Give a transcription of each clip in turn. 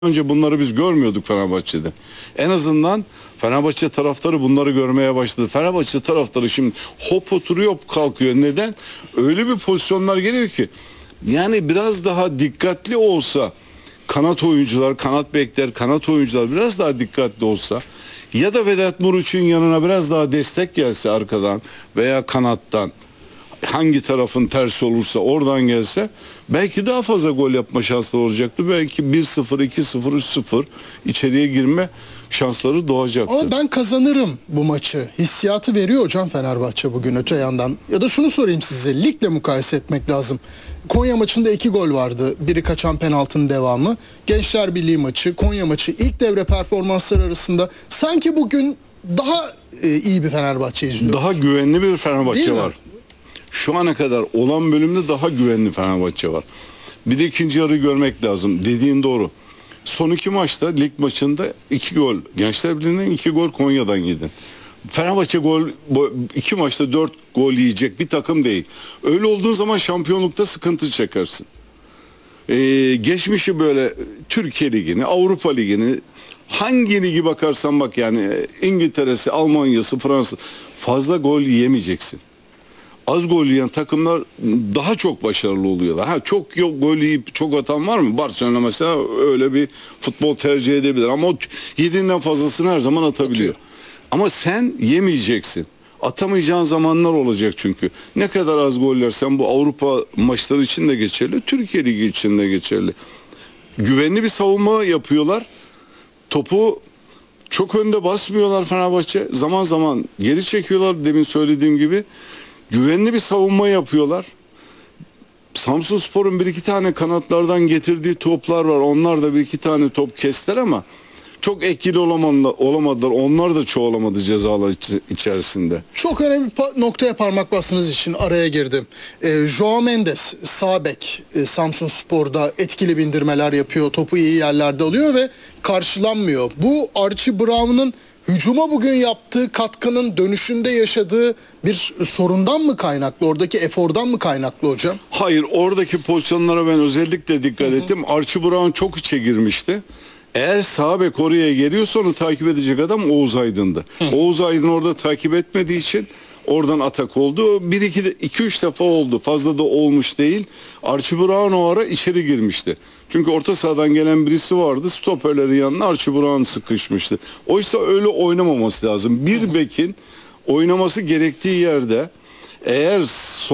Önce bunları biz görmüyorduk Fenerbahçe'de. En azından Fenerbahçe taraftarı bunları görmeye başladı. Fenerbahçe taraftarı şimdi hop oturuyor, hop kalkıyor. Neden? Öyle bir pozisyonlar geliyor ki. Yani biraz daha dikkatli olsa kanat oyuncular, kanat bekler, kanat oyuncular biraz daha dikkatli olsa ya da Vedat Muriç'in yanına biraz daha destek gelse arkadan veya kanattan, hangi tarafın tersi olursa oradan gelse belki daha fazla gol yapma şansları olacaktı. Belki 1-0, 2-0, 3-0 içeriye girme şansları doğacaktı. Ama ben kazanırım bu maçı. Hissiyatı veriyor hocam Fenerbahçe bugün öte yandan. Ya da şunu sorayım size. Ligle mukayese etmek lazım. Konya maçında 2 gol vardı. Biri kaçan penaltının devamı. Gençler Birliği maçı, Konya maçı ilk devre performansları arasında sanki bugün daha iyi bir Fenerbahçe izliyoruz. Daha güvenli bir Fenerbahçe var. Mi? Şu ana kadar olan bölümde daha güvenli Fenerbahçe var. Bir de ikinci yarıyı görmek lazım. Dediğin doğru. Son 2 maçta, lig maçında 2 gol. Gençler Birliği'nden 2 gol Konya'dan yedin. Fenerbahçe 2 maçta 4 gol yiyecek bir takım değil. Öyle olduğun zaman şampiyonlukta sıkıntı çekersin. Geçmişi böyle Türkiye Ligi'ni, Avrupa Ligi'ni, hangi ligi bakarsan bak yani İngiltere'si, Almanya'sı, Fransa fazla gol yiyemeyeceksin. Az gol yiyen takımlar daha çok başarılı oluyorlar. Çok gol yiyip çok atan var mı? Barcelona mesela öyle bir futbol tercih edebilir ama o yediğinden fazlasını her zaman atabiliyor. Ama sen yemeyeceksin. Atamayacağın zamanlar olacak çünkü. Ne kadar az goller sen bu Avrupa maçları için de geçerli, Türkiye Ligi için de geçerli. Güvenli bir savunma yapıyorlar. Topu çok önde basmıyorlar Fenerbahçe. Zaman zaman geri çekiyorlar demin söylediğim gibi. Güvenli bir savunma yapıyorlar. Samsunspor'un bir iki tane kanatlardan getirdiği toplar var. Onlar da bir iki tane top kestiler ama çok etkili olamadılar. Onlar da çoğalamadı cezalar içerisinde. Çok önemli bir noktaya parmak bastığınız için araya girdim. Joao Mendes, sağ bek, Samsunspor'da etkili bindirmeler yapıyor. Topu iyi yerlerde alıyor ve karşılanmıyor. Bu Archie Brown'un hücuma bugün yaptığı katkının dönüşünde yaşadığı bir sorundan mı kaynaklı? Oradaki efordan mı kaynaklı hocam? Hayır, oradaki pozisyonlara ben özellikle dikkat ettim. Archie Brown çok içe girmişti. Eğer sağ bek oraya geliyorsa onu takip edecek adam Oğuz Aydın'dı. Oğuz Aydın orada takip etmediği için oradan atak oldu. 2-3 defa oldu. Fazla da olmuş değil. Archie Brown o ara içeri girmişti. Çünkü orta sahadan gelen birisi vardı. Stoperlerin yanına Archie Brown sıkışmıştı. Oysa öyle oynamaması lazım. Bir bekin oynaması gerektiği yerde eğer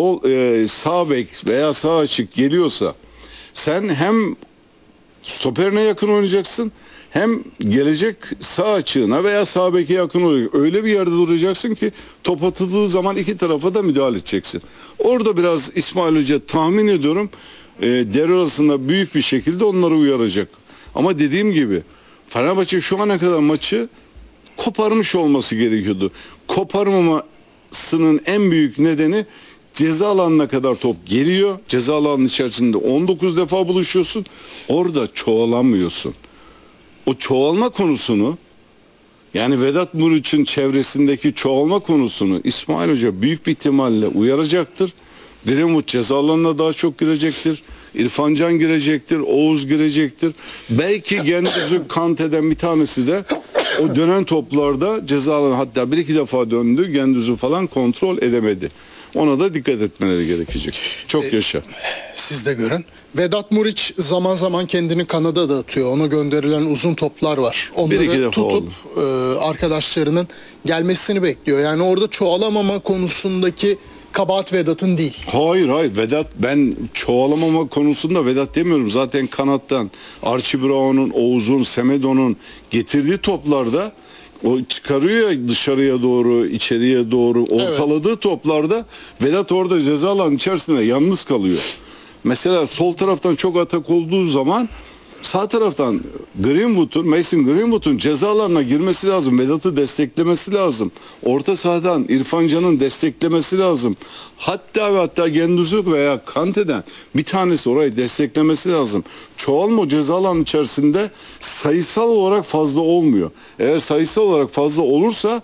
sağ bek veya sağ açık geliyorsa sen hem stoperine yakın oynayacaksın hem gelecek sağ açığına veya sağ beke yakın olacak. Öyle bir yerde duracaksın ki top atıldığı zaman iki tarafa da müdahale edeceksin. Orada biraz İsmail Hoca tahmin ediyorum devre arasında büyük bir şekilde onları uyaracak. Ama dediğim gibi Fenerbahçe şu ana kadar maçı koparmış olması gerekiyordu. Koparmamasının en büyük nedeni ceza alanına kadar top geliyor. Ceza alanının içerisinde 19 defa buluşuyorsun. Orada çoğalamıyorsun. O çoğalma konusunu yani Vedat Muriç'in çevresindeki çoğalma konusunu İsmail Hoca büyük bir ihtimalle uyaracaktır. Greenwood ceza alanına daha çok girecektir. İrfan Can girecektir. Oğuz girecektir. Belki Gendüz'ü Kante'den bir tanesi de o dönen toplarda ceza alanı hatta bir iki defa döndü. Gendüz'ü falan kontrol edemedi. Ona da dikkat etmeleri gerekecek. Çok yaşa. Siz de görün. Vedat Muriç zaman zaman kendini kanada da atıyor. Ona gönderilen uzun toplar var. Onları tutup arkadaşlarının gelmesini bekliyor. Yani orada çoğalamama konusundaki kabahat Vedat'ın değil. Hayır Vedat, ben çoğalamama konusunda Vedat demiyorum. Zaten kanattan Archie Brown'un, Oğuz'un, Semedo'nun getirdiği toplarda o çıkarıyor ya dışarıya doğru, içeriye doğru ortaladığı toplarda Vedat orada ceza alanının içerisinde yalnız kalıyor. Mesela sol taraftan çok atak olduğu zaman sağ taraftan Mason Greenwood'un ceza alanına girmesi lazım. Vedat'ı desteklemesi lazım. Orta sahadan İrfan Can'ın desteklemesi lazım. Hatta Gendüz'ü veya Kante'den bir tanesi orayı desteklemesi lazım. Çoğalma ceza alanının içerisinde sayısal olarak fazla olmuyor. Eğer sayısal olarak fazla olursa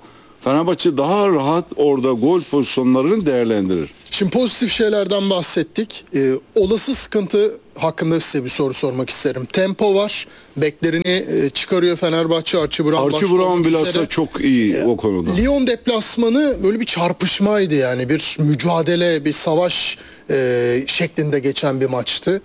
Fenerbahçe daha rahat orada gol pozisyonlarını değerlendirir. Şimdi pozitif şeylerden bahsettik. Olası sıkıntı hakkında size bir soru sormak isterim. Tempo var. Beklerini çıkarıyor Fenerbahçe. Archie Brown bilhassa çok iyi o konuda. Lyon deplasmanı böyle bir çarpışmaydı yani. Bir mücadele, bir savaş şeklinde geçen bir maçtı.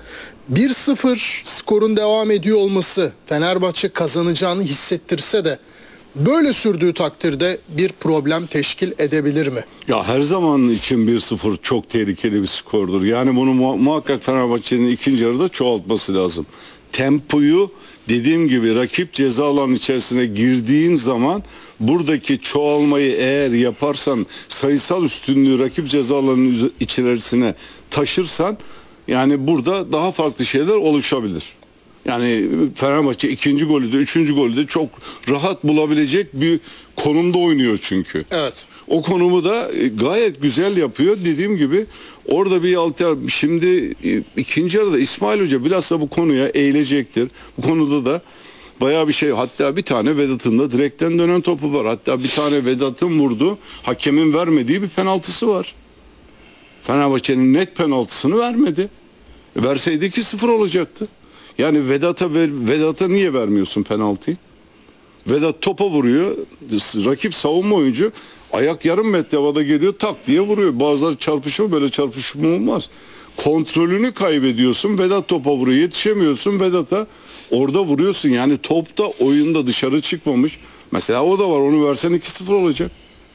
1-0 skorun devam ediyor olması Fenerbahçe kazanacağını hissettirse de böyle sürdüğü takdirde bir problem teşkil edebilir mi? Ya her zaman için 1-0 çok tehlikeli bir skordur. Yani bunu muhakkak Fenerbahçe'nin ikinci yarıda çoğaltması lazım. Tempoyu dediğim gibi rakip ceza alanı içerisine girdiğin zaman buradaki çoğalmayı eğer yaparsan, sayısal üstünlüğü rakip ceza alanının içerisine taşırsan, yani burada daha farklı şeyler oluşabilir. Yani Fenerbahçe ikinci golü de üçüncü golü de çok rahat bulabilecek bir konumda oynuyor çünkü. Evet. O konumu da gayet güzel yapıyor. Dediğim gibi orada bir alternatif. Şimdi ikinci yarıda İsmail Hoca bilhassa bu konuya eğilecektir. Bu konuda da bayağı bir şey. Hatta bir tane Vedat'ın da direkten dönen topu var. Hatta bir tane Vedat'ın vurdu, hakemin vermediği bir penaltısı var. Fenerbahçe'nin net penaltısını vermedi. Verseydi 2-0 olacaktı. Yani Vedat'a niye vermiyorsun penaltıyı? Vedat topa vuruyor. Rakip savunma oyuncu ayak yarım metre havada geliyor, tak diye vuruyor. Bazıları çarpışma, böyle çarpışma olmaz. Kontrolünü kaybediyorsun. Vedat topa vuruyor. Yetişemiyorsun Vedat'a. Orada vuruyorsun. Yani top da oyunda dışarı çıkmamış. Mesela o da var. Onu versen 2-0 olacak.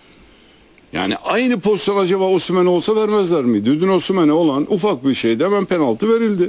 Yani aynı pozisyon acaba Osimhen'e olsa vermezler miydi? Dün Osimhen'e olan ufak bir şeyde hemen penaltı verildi.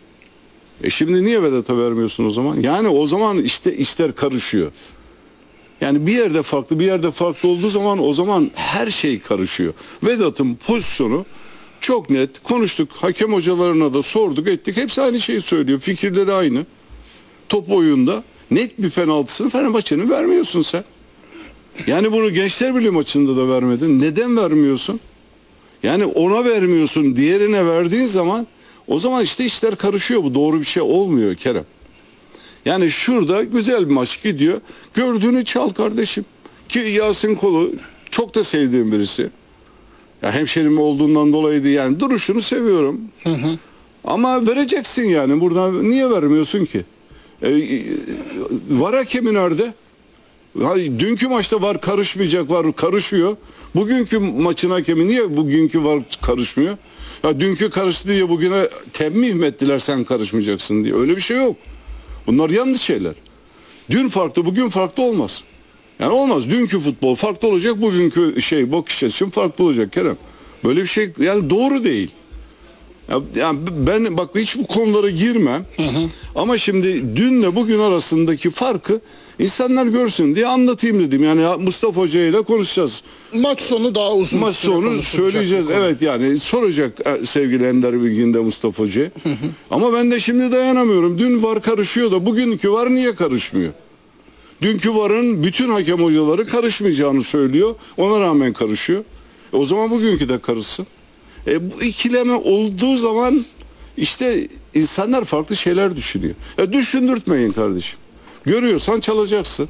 Şimdi niye Vedat'a vermiyorsun o zaman? Yani o zaman işte işler karışıyor. Yani bir yerde farklı, bir yerde farklı olduğu zaman o zaman her şey karışıyor. Vedat'ın pozisyonu çok net. Konuştuk, hakem hocalarına da sorduk, ettik. Hepsi aynı şeyi söylüyor. Fikirleri aynı. Top oyunda net bir penaltısını Fenerbahçe'nin vermiyorsun sen. Yani bunu Gençler Birliği maçında da vermedin. Neden vermiyorsun? Yani ona vermiyorsun, diğerine verdiğin zaman o zaman işte işler karışıyor. Bu doğru bir şey olmuyor Kerem. Yani şurada güzel bir maç gidiyor. Gördüğünü çal kardeşim. Ki Yasin Kolu çok da sevdiğim birisi. Ya hemşerim olduğundan dolayı değil, yani duruşunu seviyorum. Ama vereceksin yani. Burada niye vermiyorsun ki? Var hakemi nerede? Dünkü maçta var karışmayacak, var karışıyor. Bugünkü maçın hakemi niye bugünkü var karışmıyor? Ya dünkü karıştı diye bugüne tembih mi ettiler sen karışmayacaksın diye? Öyle bir şey yok. Bunlar yanlış şeyler. Dün farklı, bugün farklı olmaz. Yani olmaz. Dünkü futbol farklı olacak, bugünkü bakış açım farklı olacak Kerem. Böyle bir şey yani doğru değil. Yani ben bak hiç bu konulara girmem. Ama şimdi dünle bugün arasındaki farkı insanlar görsün diye anlatayım dedim. Yani Mustafa Hoca ile konuşacağız. Maç sonu daha uzun Maç sonu söyleyeceğiz. Evet yani soracak sevgili Ender Bilgin de Mustafa Hoca. Ama ben de şimdi dayanamıyorum. Dün var karışıyor da bugünkü var niye karışmıyor? Dünkü varın bütün hakem hocaları karışmayacağını söylüyor. Ona rağmen karışıyor. O zaman bugünkü de karışsın. Bu ikileme olduğu zaman işte insanlar farklı şeyler düşünüyor. Düşündürtmeyin kardeşim. Görüyorsan çalacaksın.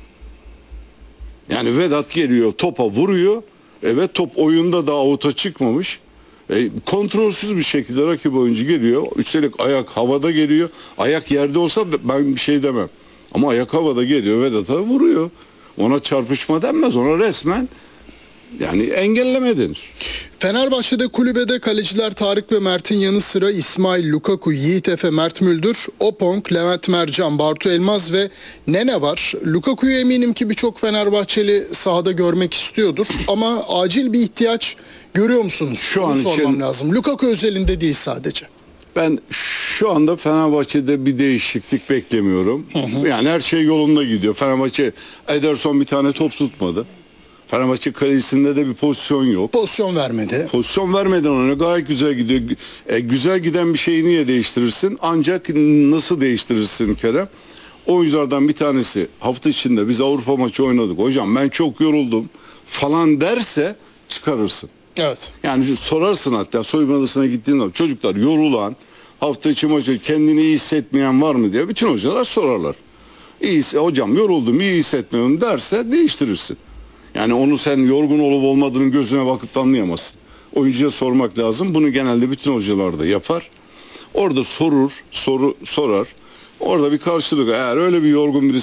Yani Vedat geliyor, topa vuruyor. Evet, top oyunda daha avuta çıkmamış. Kontrolsüz bir şekilde rakip oyuncu geliyor. Üstelik ayak havada geliyor. Ayak yerde olsa ben bir şey demem. Ama ayak havada geliyor, Vedat'a vuruyor. Ona çarpışma denmez. Ona resmen yani engelleme denir. Fenerbahçe'de kulübede kaleciler Tarık ve Mert'in yanı sıra İsmail, Lukaku, Yiğit Efe, Mert Müldür, Opong, Levent Mercan, Bartu Elmaz ve Nene var. Lukaku'yu eminim ki birçok Fenerbahçeli sahada görmek istiyordur. Ama acil bir ihtiyaç görüyor musunuz? Şu an sormam lazım. Lukaku özelinde değil sadece. Ben şu anda Fenerbahçe'de bir değişiklik beklemiyorum. Yani her şey yolunda gidiyor. Fenerbahçe, Ederson bir tane top tutmadı. Fenerbahçe kalecisinde de bir pozisyon yok. Pozisyon vermedi. Pozisyon vermeden ona gayet güzel gidiyor. Güzel giden bir şeyi niye değiştirirsin? Ancak nasıl değiştirirsin Kerem? Oyunculardan bir tanesi hafta içinde biz Avrupa maçı oynadık. Hocam ben çok yoruldum falan derse çıkarırsın. Evet. Yani sorarsın, hatta soyunma odasına gittiğin zaman çocuklar yorulan, hafta içi maçı kendini iyi hissetmeyen var mı diye bütün hocalar sorarlar. Hocam yoruldum, iyi hissetmiyorum derse değiştirirsin. Yani Yani onu sen yorgun olup olmadığının gözüne bakıp da anlayamazsın. Oyuncuya sormak lazım. Bunu genelde bütün hocalar da yapar. Orada sorar. Orada bir karşılık. Eğer öyle bir yorgun birisi